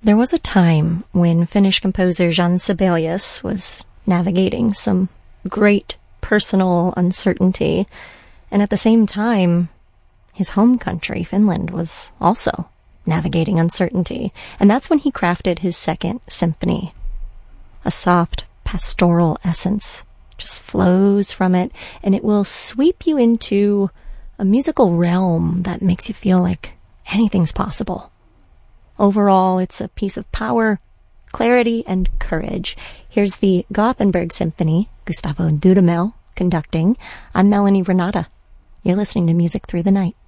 There was a time when Finnish composer Jan Sibelius was navigating some great personal uncertainty, and at the same time, his home country, Finland, was also navigating uncertainty. And that's when he crafted his second symphony. A soft, pastoral essence just flows from it, and it will sweep you into a musical realm that makes you feel like anything's possible. Overall, it's a piece of power, clarity, and courage. Here's the Gothenburg Symphony, Gustavo Dudamel conducting. I'm Melanie Renata. You're listening to Music Through the Night.